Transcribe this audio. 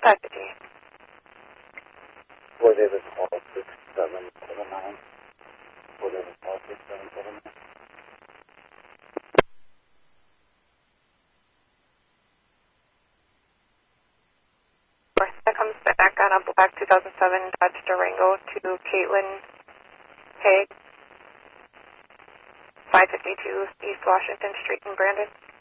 Packaging. Ford Davis call 6779. Ford Davis call 6779. That comes back on a black 2007 Dodge Durango to Caitlin Haig, 552 East Washington Street in Brandon.